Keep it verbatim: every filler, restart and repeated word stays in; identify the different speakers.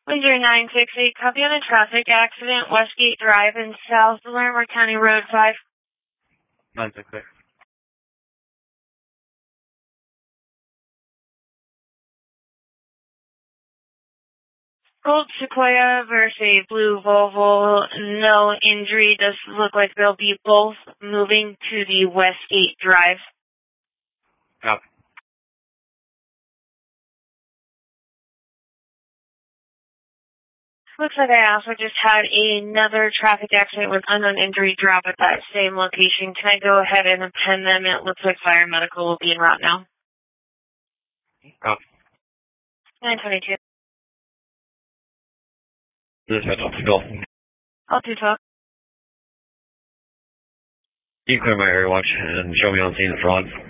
Speaker 1: one zero nine six eight, copy on a traffic accident, Westgate Drive in South Larimer County Road five.
Speaker 2: nine six six.
Speaker 1: Gold Sequoia versus a blue Volvo, no injury. Does look like they'll be both moving to the Westgate Drive.
Speaker 2: Copy.
Speaker 1: Looks like I also just had another traffic accident with unknown injury drop at that same location. Can I go ahead and append them? It looks like fire and medical will be en route now.
Speaker 2: Copy.
Speaker 1: nine twenty-two.
Speaker 2: Dispatch, I'll go.
Speaker 1: I'll do talk.
Speaker 2: You can clear my area watch and show me on scene at front.